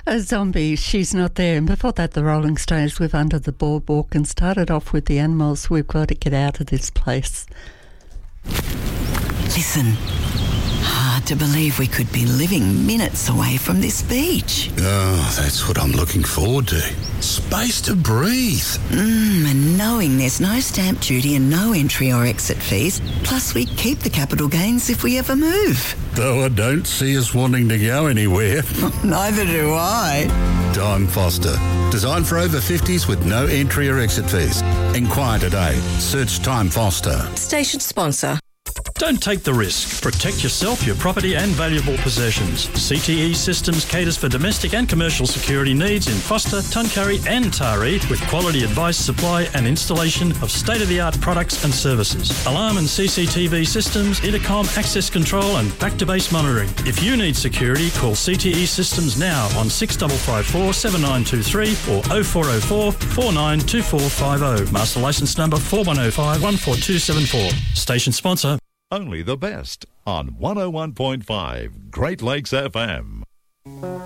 A Zombie, She's Not There. And before that, the Rolling Stones with Under the Boardwalk, and started off with the Animals, We've Got to Get Out of This Place. Listen, hard to believe we could be living minutes away from this beach. Oh, that's what I'm looking forward to. Space to breathe. And knowing there's no stamp duty and no entry or exit fees, plus we keep the capital gains if we ever move. Though I don't see us wanting to go anywhere. Neither do I. Time Foster. Designed for over 50s with no entry or exit fees. Inquire today. Search Time Foster. Station sponsor. Don't take the risk. Protect yourself, your property and valuable possessions. CTE Systems caters for domestic and commercial security needs in Foster, Tuncurry and Taree, with quality advice, supply and installation of state-of-the-art products and services. Alarm and CCTV systems, intercom, access control and back-to-base monitoring. If you need security, call CTE Systems now on 6554 7923 or 0404 492450. Master licence number 4105 14274. Station sponsor. Only the best on 101.5 Great Lakes FM.